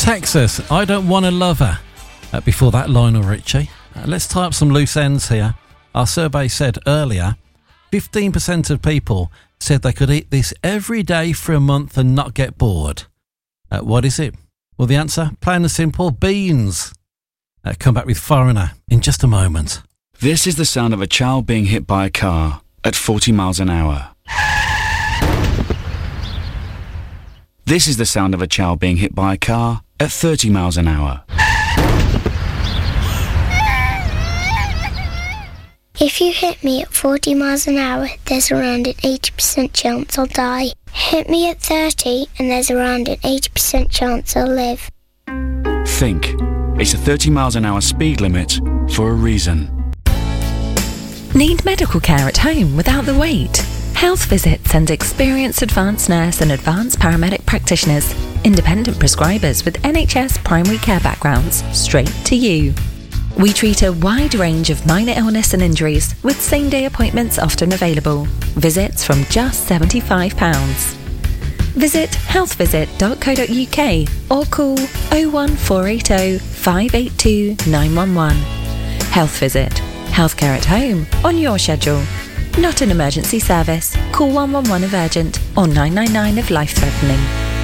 Texas, I Don't Want a Lover. Before that, Lionel Richie. Let's tie up some loose ends here. Our survey said earlier, 15% of people said they could eat this every day for a month and not get bored. What is it? Well, the answer, plain and simple, beans. Come back with Foreigner in just a moment. This is the sound of a child being hit by a car at 40 miles an hour. This is the sound of a child being hit by a car at 30 miles an hour. If you hit me at 40 miles an hour, there's around an 80% chance I'll die. Hit me at 30 and there's around an 80% chance I'll live. Think. It's a 30 miles an hour speed limit for a reason. Need medical care at home without the wait? Health Visit sends experienced advanced nurse and advanced paramedic practitioners, independent prescribers with NHS primary care backgrounds, straight to you. We treat a wide range of minor illness and injuries, with same-day appointments often available. Visits from just £75. Visit healthvisit.co.uk or call 01480 582 911. Health Visit. Healthcare at home, on your schedule. Not an emergency service. Call 111 if urgent or 999 if life-threatening.